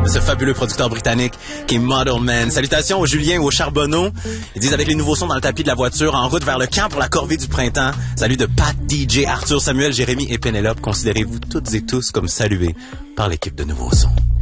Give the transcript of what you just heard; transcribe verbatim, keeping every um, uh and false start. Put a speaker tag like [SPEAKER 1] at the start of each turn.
[SPEAKER 1] de ce fabuleux producteur britannique qui est Model Man. Salutations aux Julien ou aux Charbonneau. Ils disent avec les nouveaux sons dans le tapis de la voiture, en route vers le camp pour la corvée du printemps. Salut de Pat, D J, Arthur, Samuel, Jérémy et Pénélope. Considérez-vous toutes et tous comme salués par l'équipe de Nouveaux Sons.